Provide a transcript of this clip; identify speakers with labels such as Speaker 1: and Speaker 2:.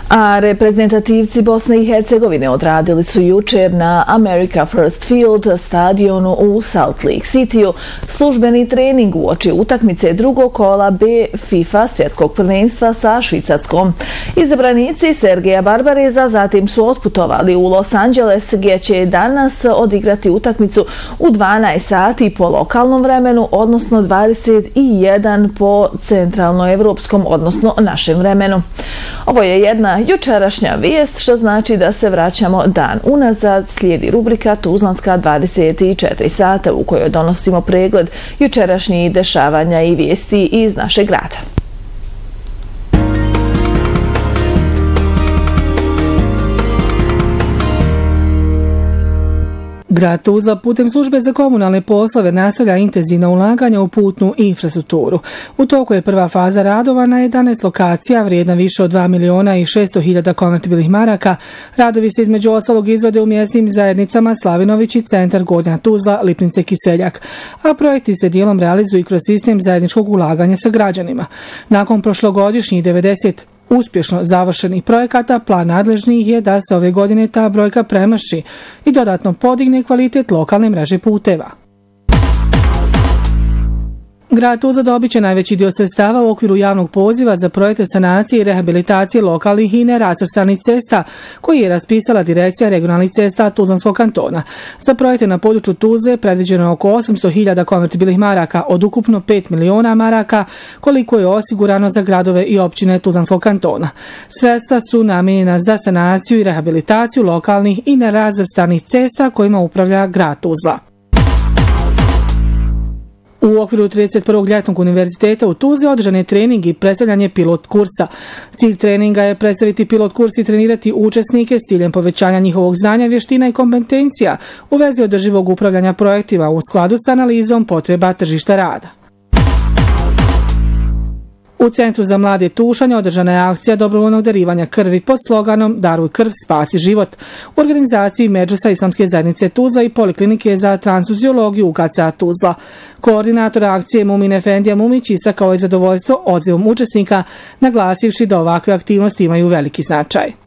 Speaker 1: A reprezentativci Bosne i Hercegovine odradili su jučer na America First Field stadionu u Salt Lake Cityu službeni trening uoči utakmice drugog kola B FIFA svjetskog prvenstva sa Švicarskom. Izabranici Sergeja Barbareza zatim su otputovali u Los Angeles gdje će danas odigrati utakmicu u 12 sati po lokalnom vremenu, odnosno 21 po centralnoevropskom, odnosno našem vremenu. Ovo je jedna jučerašnja vijest, što znači da se vraćamo dan unazad. Slijedi rubrika Tuzlanska 24 sata u kojoj donosimo pregled jučerašnjih dešavanja i vijesti iz našeg grada.
Speaker 2: Grad Tuzla putem službe za komunalne poslove nastavlja intenzivna ulaganja u putnu infrastrukturu. U toku je prva faza radova na 11 lokacija vrijedna više od 2.600.000 konvertibilnih maraka. Radovi se između ostalog izvode u mjesnim zajednicama Slavinović i centar Gornja Tuzla, Lipnice, Kiseljak, a projekti se dijelom realizuju kroz sistem zajedničkog ulaganja sa građanima. Nakon prošlogodišnjih 90 uspješno završenih projekata, plan nadležnih je da se ove godine ta brojka premaši i dodatno podigne kvalitet lokalne mreže puteva. Grad Tuzla dobit će najveći dio sredstava u okviru javnog poziva za projekte sanacije i rehabilitacije lokalnih i nerazvrstanih cesta koji je raspisala Direkcija regionalnih cesta Tuzlanskog kantona. Za projekte na području Tuzle predviđeno je oko 800.000 konvertibilnih maraka od ukupno 5 miliona maraka koliko je osigurano za gradove i općine Tuzlanskog kantona. Sredstva su namijenjena za sanaciju i rehabilitaciju lokalnih i nerazvrstanih cesta kojima upravlja grad Tuzla. U okviru 31. ljetnog univerziteta u Tuzli održan je trening i predstavljanje pilot kursa. Cilj treninga je predstaviti pilot kurs i trenirati učesnike s ciljem povećanja njihovog znanja, vještina i kompetencija u vezi održivog upravljanja projektima u skladu s analizom potreba tržišta rada. U Centru za mlade Tušanja održana je akcija dobrovoljnog darivanja krvi pod sloganom Daruj krv, spasi život u organizaciji Medžusa Islamske zajednice Tuzla i Poliklinike za transfuziologiju UKC Tuzla. Koordinator akcije Mumin Efendija Mumić istakao je zadovoljstvo odzivom učesnika, naglasivši da ovakve aktivnosti imaju veliki značaj.